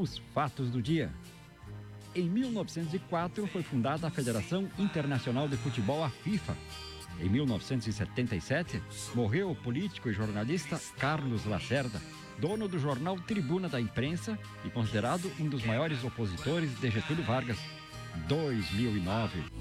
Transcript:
os fatos do dia. Em 1904 foi fundada a Federação Internacional de Futebol, a FIFA. Em 1977, morreu o político e jornalista Carlos Lacerda, dono do jornal Tribuna da Imprensa e considerado um dos maiores opositores de Getúlio Vargas. 2009.